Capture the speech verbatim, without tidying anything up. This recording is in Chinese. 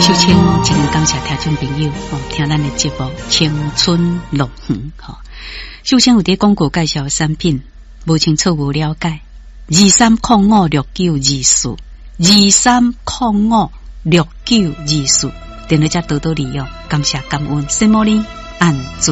首先哦，真个感谢听众朋友哦，听咱的节目《青春乐园》哈。首先有啲广告介绍产品，无清楚无了解，二三零五六九二四，二三零五六九二四，电话只多多利用，感谢感恩，什么呢？按住。